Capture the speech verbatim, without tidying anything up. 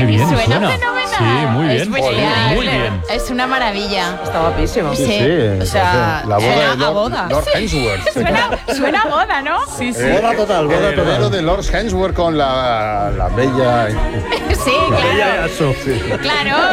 Qué bien suena, suena. fenomenal. Sí, muy bien. Es bestial. Muy bien. Es una maravilla. Está guapísimo. Sí, Sí, o sea, la boda suena de a Lord, boda. Lord Hemsworth. Suena, suena a boda, ¿no? Sí, sí. Eh, Boda total, boda el heredero total. de Lord Hemsworth con la, la bella... Sí, claro. Eso. Claro.